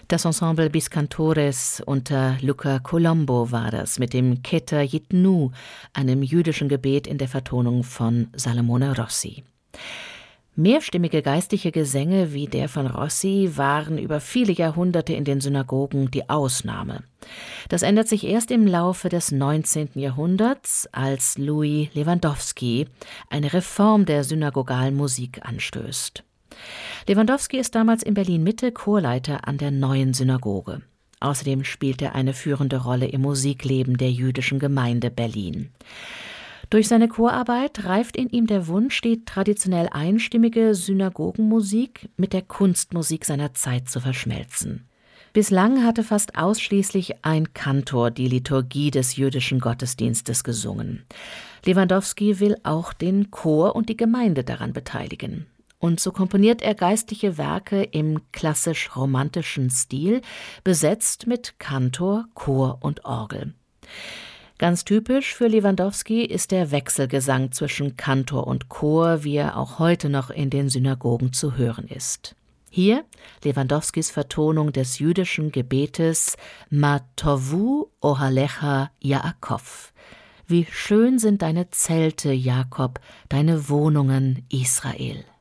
Das Ensemble Biscantores unter Luca Colombo war das mit dem Keter Jitnu, einem jüdischen Gebet in der Vertonung von Salomone Rossi. Mehrstimmige geistliche Gesänge wie der von Rossi waren über viele Jahrhunderte in den Synagogen die Ausnahme. Das ändert sich erst im Laufe des 19. Jahrhunderts, als Louis Lewandowski eine Reform der synagogalen Musik anstößt. Lewandowski ist damals in Berlin-Mitte Chorleiter an der Neuen Synagoge. Außerdem spielt er eine führende Rolle im Musikleben der jüdischen Gemeinde Berlin. Durch seine Chorarbeit reift in ihm der Wunsch, die traditionell einstimmige Synagogenmusik mit der Kunstmusik seiner Zeit zu verschmelzen. Bislang hatte fast ausschließlich ein Kantor die Liturgie des jüdischen Gottesdienstes gesungen. Lewandowski will auch den Chor und die Gemeinde daran beteiligen. Und so komponiert er geistliche Werke im klassisch-romantischen Stil, besetzt mit Kantor, Chor und Orgel. Ganz typisch für Lewandowski ist der Wechselgesang zwischen Kantor und Chor, wie er auch heute noch in den Synagogen zu hören ist. Hier Lewandowskis Vertonung des jüdischen Gebetes Ma tovu ohalecha Yaakov. Wie schön sind deine Zelte, Jakob, deine Wohnungen, Israel.